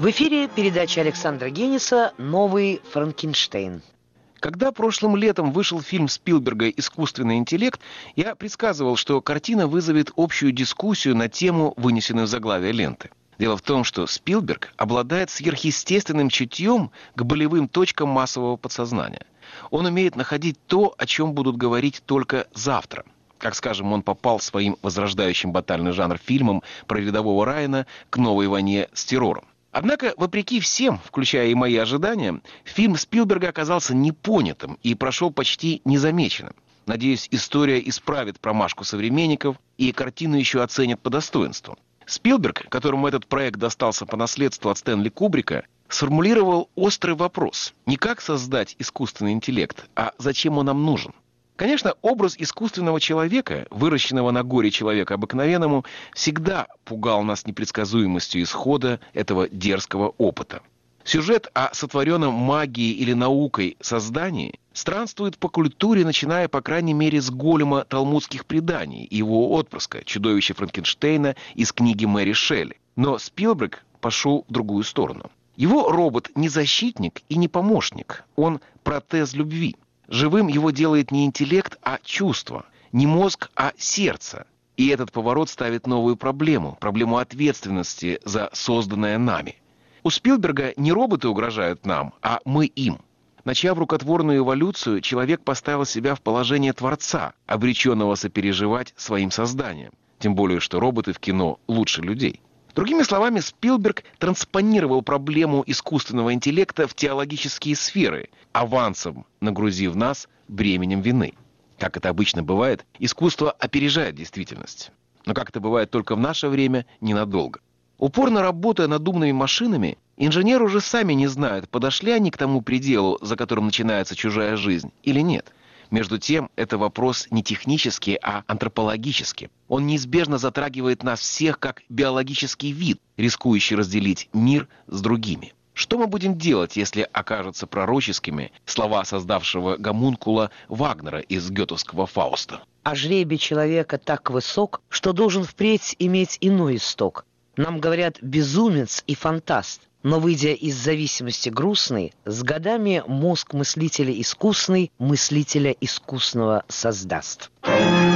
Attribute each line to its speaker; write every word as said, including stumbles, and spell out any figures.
Speaker 1: В эфире передача Александра Гениса «Новый Франкенштейн».
Speaker 2: Когда прошлым летом вышел фильм Спилберга «Искусственный интеллект», я предсказывал, что картина вызовет общую дискуссию на тему, вынесенную в заглавие ленты. Дело в том, что Спилберг обладает сверхъестественным чутьем к болевым точкам массового подсознания. Он умеет находить то, о чем будут говорить только завтра. Как, скажем, он попал своим возрождающим батальный жанр фильмом про рядового Райана к новой войне с террором. Однако, вопреки всем, включая и мои ожидания, фильм Спилберга оказался непонятым и прошел почти незамеченным. Надеюсь, история исправит промашку современников, и картину еще оценят по достоинству. Спилберг, которому этот проект достался по наследству от Стэнли Кубрика, сформулировал острый вопрос: не как создать искусственный интеллект, а зачем он нам нужен. Конечно, образ искусственного человека, выращенного на горе человека обыкновенному, всегда пугал нас непредсказуемостью исхода этого дерзкого опыта. Сюжет о сотворенном магией или наукой создании странствует по культуре, начиная, по крайней мере, с голема талмудских преданий и его отпрыска, чудовища Франкенштейна из книги Мэри Шелли. Но Спилберг пошел в другую сторону. Его робот не защитник и не помощник, он протез любви. Живым его делает не интеллект, а чувство, не мозг, а сердце. И этот поворот ставит новую проблему, проблему ответственности за созданное нами. У Спилберга не роботы угрожают нам, а мы им. Начав рукотворную эволюцию, человек поставил себя в положение творца, обреченного сопереживать своим созданием. Тем более, что роботы в кино лучше людей. Другими словами, Спилберг транспонировал проблему искусственного интеллекта в теологические сферы, авансом нагрузив нас бременем вины. Как это обычно бывает, искусство опережает действительность. Но как это бывает только в наше время, ненадолго. Упорно работая над умными машинами, инженеры уже сами не знают, подошли они к тому пределу, за которым начинается чужая жизнь, или нет. Между тем, это вопрос не технический, а антропологический. Он неизбежно затрагивает нас всех как биологический вид, рискующий разделить мир с другими. Что мы будем делать, если окажутся пророческими слова создавшего гомункула Вагнера из гётовского «Фауста»?
Speaker 1: А жребий человека так высок, что должен впредь иметь иной исток. Нам говорят безумец и фантаст. Но, выйдя из зависимости грустной, с годами мозг мыслителя искусный мыслителя искусного создаст.